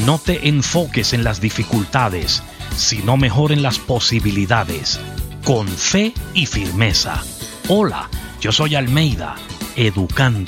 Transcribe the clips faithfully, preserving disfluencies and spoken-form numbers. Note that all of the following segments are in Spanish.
No te enfoques en las dificultades, sino mejor en las posibilidades, con fe y firmeza. Hola, yo soy Almeida, educando.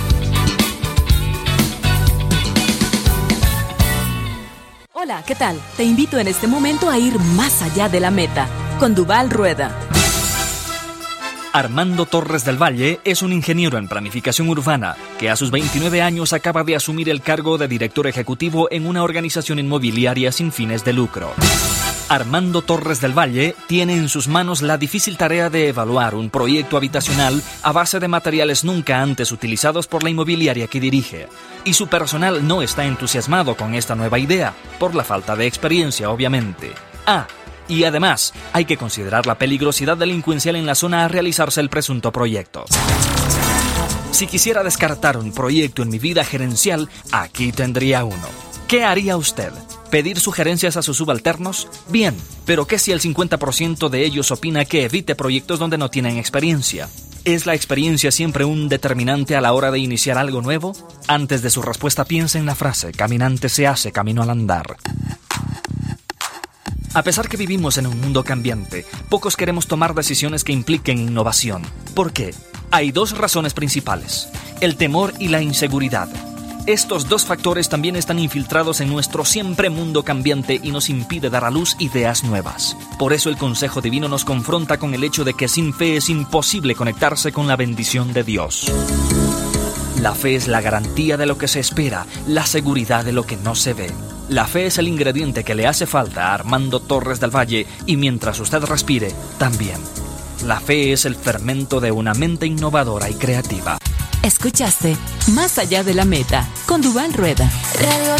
Hola, ¿qué tal? Te invito en este momento a ir más allá de la meta, con Duval Rueda. Armando Torres del Valle es un ingeniero en planificación urbana que a sus veintinueve años acaba de asumir el cargo de director ejecutivo en una organización inmobiliaria sin fines de lucro. Armando Torres del Valle tiene en sus manos la difícil tarea de evaluar un proyecto habitacional a base de materiales nunca antes utilizados por la inmobiliaria que dirige. Y su personal no está entusiasmado con esta nueva idea, por la falta de experiencia, obviamente. Ah, y además, hay que considerar la peligrosidad delincuencial en la zona a realizarse el presunto proyecto. Si quisiera descartar un proyecto en mi vida gerencial, aquí tendría uno. ¿Qué haría usted? ¿Pedir sugerencias a sus subalternos? Bien, pero ¿qué si el cincuenta por ciento de ellos opina que evite proyectos donde no tienen experiencia? ¿Es la experiencia siempre un determinante a la hora de iniciar algo nuevo? Antes de su respuesta piense en la frase, caminante se hace camino al andar. A pesar que vivimos en un mundo cambiante, pocos queremos tomar decisiones que impliquen innovación. ¿Por qué? Hay dos razones principales: el temor y la inseguridad. Estos dos factores también están infiltrados en nuestro siempre mundo cambiante y nos impide dar a luz ideas nuevas. Por eso el consejo divino nos confronta con el hecho de que sin fe es imposible conectarse con la bendición de Dios. La fe es la garantía de lo que se espera, la seguridad de lo que no se ve. La fe es el ingrediente que le hace falta a Armando Torres del Valle y mientras usted respire, también. La fe es el fermento de una mente innovadora y creativa. Escuchaste Más allá de la meta, con Duval Rueda.